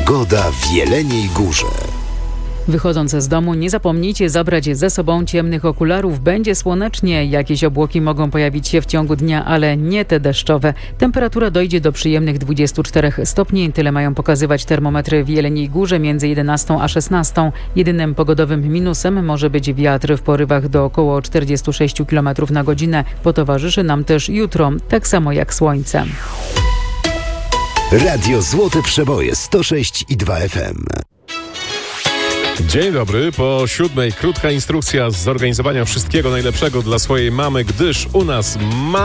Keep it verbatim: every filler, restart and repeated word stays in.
Pogoda w Jeleniej Górze. Wychodząc z domu, nie zapomnijcie zabrać ze sobą ciemnych okularów. Będzie słonecznie, jakieś obłoki mogą pojawić się w ciągu dnia, ale nie te deszczowe. Temperatura dojdzie do przyjemnych dwudziestu czterech stopni. Tyle mają pokazywać termometry w Jeleniej Górze między jedenastą a szesnastą. Jedynym pogodowym minusem może być wiatr w porywach do około czterdziestu sześciu kilometrów na godzinę. Potowarzyszy nam też jutro, tak samo jak słońce. Radio Złote Przeboje sto sześć i dwa F M. Dzień dobry, po siódmej krótka instrukcja z zorganizowania wszystkiego najlepszego dla swojej mamy, gdyż u nas ma